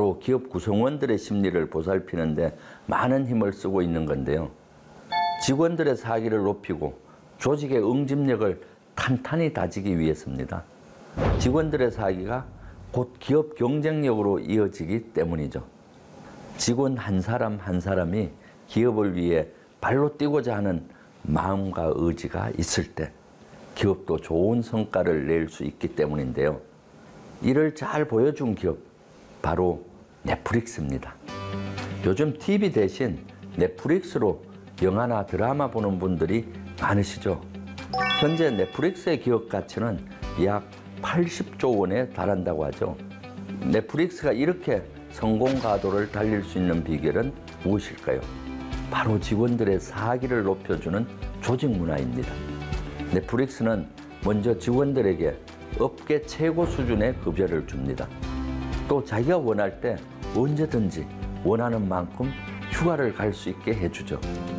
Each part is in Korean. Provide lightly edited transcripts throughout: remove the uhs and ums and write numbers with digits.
바로 기업 구성원들의 심리를 보살피는데 많은 힘을 쓰고 있는 건데요. 직원들의 사기를 높이고 조직의 응집력을 탄탄히 다지기 위해서입니다. 직원들의 사기가 곧 기업 경쟁력으로 이어지기 때문이죠. 직원 한 사람 한 사람이 기업을 위해 발로 뛰고자 하는 마음과 의지가 있을 때 기업도 좋은 성과를 낼 수 있기 때문인데요. 이를 잘 보여준 기업, 바로 넷플릭스입니다. 요즘 TV 대신 넷플릭스로 영화나 드라마 보는 분들이 많으시죠. 현재 넷플릭스의 기업 가치는 약 80조 원에 달한다고 하죠. 넷플릭스가 이렇게 성공 가도를 달릴 수 있는 비결은 무엇일까요? 바로 직원들의 사기를 높여주는 조직 문화입니다. 넷플릭스는 먼저 직원들에게 업계 최고 수준의 급여를 줍니다. 또 자기가 원할 때 언제든지 원하는 만큼 휴가를 갈 수 있게 해주죠.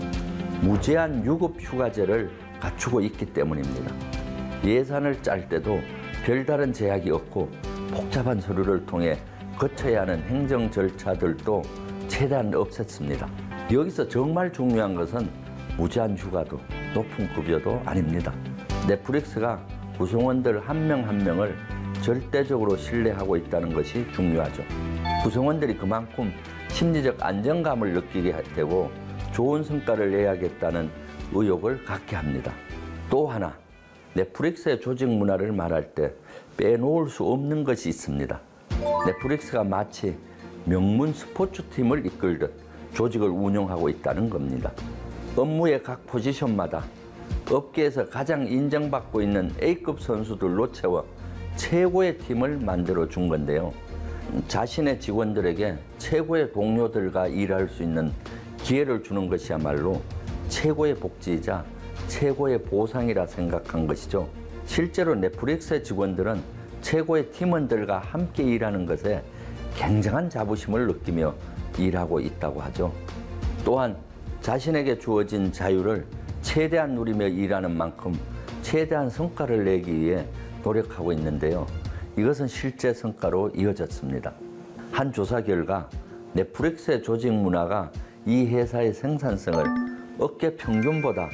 무제한 유급 휴가제를 갖추고 있기 때문입니다. 예산을 짤 때도 별다른 제약이 없고 복잡한 서류를 통해 거쳐야 하는 행정 절차들도 최대한 없앴습니다. 여기서 정말 중요한 것은 무제한 휴가도 높은 급여도 아닙니다. 넷플릭스가 구성원들 한 명 한 명을 절대적으로 신뢰하고 있다는 것이 중요하죠. 구성원들이 그만큼 심리적 안정감을 느끼게 되고 좋은 성과를 내야겠다는 의욕을 갖게 합니다. 또 하나, 넷플릭스의 조직 문화를 말할 때 빼놓을 수 없는 것이 있습니다. 넷플릭스가 마치 명문 스포츠팀을 이끌듯 조직을 운영하고 있다는 겁니다. 업무의 각 포지션마다 업계에서 가장 인정받고 있는 A급 선수들로 채워 최고의 팀을 만들어 준 건데요. 자신의 직원들에게 최고의 동료들과 일할 수 있는 기회를 주는 것이야말로 최고의 복지이자 최고의 보상이라 생각한 것이죠. 실제로 넷플릭스의 직원들은 최고의 팀원들과 함께 일하는 것에 굉장한 자부심을 느끼며 일하고 있다고 하죠. 또한 자신에게 주어진 자유를 최대한 누리며 일하는 만큼 최대한 성과를 내기 위해 노력하고 있는데요. 이것은 실제 성과로 이어졌습니다. 한 조사 결과 넷플릭스의 조직 문화가 이 회사의 생산성을 업계 평균보다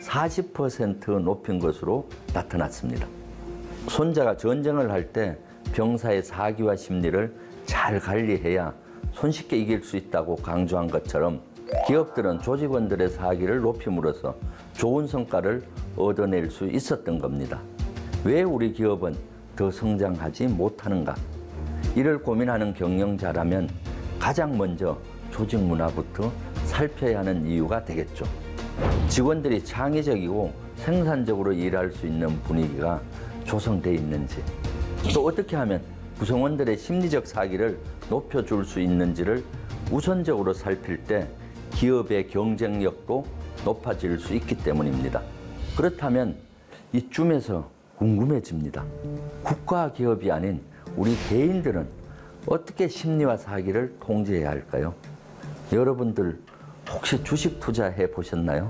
40% 높인 것으로 나타났습니다. 손자가 전쟁을 할 때 병사의 사기와 심리를 잘 관리해야 손쉽게 이길 수 있다고 강조한 것처럼 기업들은 조직원들의 사기를 높임으로써 좋은 성과를 얻어낼 수 있었던 겁니다. 왜 우리 기업은 더 성장하지 못하는가? 이를 고민하는 경영자라면 가장 먼저 조직 문화부터 살펴야 하는 이유가 되겠죠. 직원들이 창의적이고 생산적으로 일할 수 있는 분위기가 조성되어 있는지, 또 어떻게 하면 구성원들의 심리적 사기를 높여줄 수 있는지를 우선적으로 살필 때 기업의 경쟁력도 높아질 수 있기 때문입니다. 그렇다면 이쯤에서 궁금해집니다. 국가 기업이 아닌 우리 개인들은 어떻게 심리와 사기를 통제해야 할까요? 여러분들 혹시 주식 투자해 보셨나요?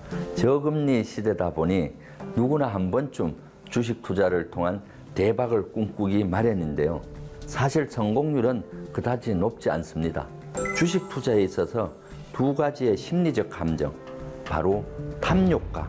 저금리 시대다 보니 누구나 한 번쯤 주식 투자를 통한 대박을 꿈꾸기 마련인데요. 사실 성공률은 그다지 높지 않습니다. 주식 투자에 있어서 두 가지의 심리적 감정, 바로 탐욕과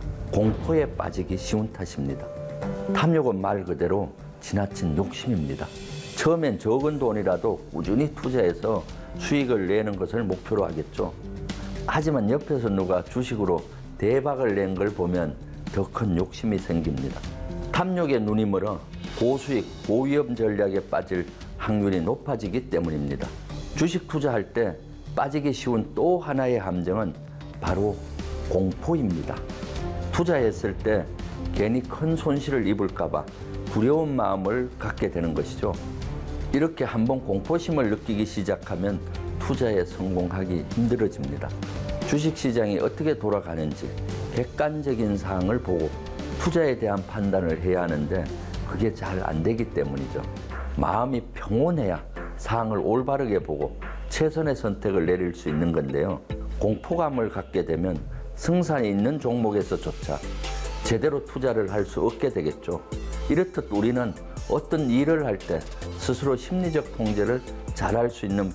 공포에 빠지기 쉬운 탓입니다. 탐욕은 말 그대로 지나친 욕심입니다. 처음엔 적은 돈이라도 꾸준히 투자해서 수익을 내는 것을 목표로 하겠죠. 하지만 옆에서 누가 주식으로 대박을 낸 걸 보면 더 큰 욕심이 생깁니다. 탐욕에 눈이 멀어 고수익, 고위험 전략에 빠질 확률이 높아지기 때문입니다. 주식 투자할 때 빠지기 쉬운 또 하나의 함정은 바로 공포입니다. 투자했을 때 괜히 큰 손실을 입을까 봐 두려운 마음을 갖게 되는 것이죠. 이렇게 한번 공포심을 느끼기 시작하면 투자에 성공하기 힘들어집니다. 주식시장이 어떻게 돌아가는지 객관적인 사항을 보고 투자에 대한 판단을 해야 하는데 그게 잘 안 되기 때문이죠. 마음이 평온해야 사항을 올바르게 보고 최선의 선택을 내릴 수 있는 건데요. 공포감을 갖게 되면 승산이 있는 종목에서조차 제대로 투자를 할 수 없게 되겠죠. 이렇듯 우리는 어떤 일을 할 때 스스로 심리적 통제를 잘할 수 있는